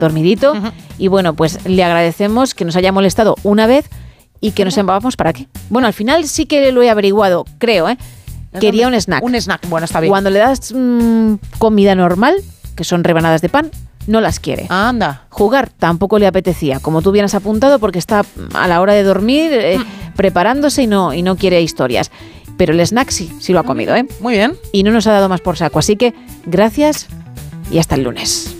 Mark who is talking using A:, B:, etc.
A: dormidito. Y bueno, pues le agradecemos que nos haya molestado una vez y que nos vamos para qué. Bueno, al final sí que lo he averiguado, creo, quería un snack.
B: Un snack, bueno, está bien.
A: Cuando le das comida normal, que son rebanadas de pan, no las quiere.
B: Anda.
A: Jugar tampoco le apetecía, como tú bien has apuntado, porque está a la hora de dormir preparándose y no quiere historias. Pero el snack sí lo ha comido,
B: Muy bien.
A: Y no nos ha dado más por saco. Así que gracias y hasta el lunes.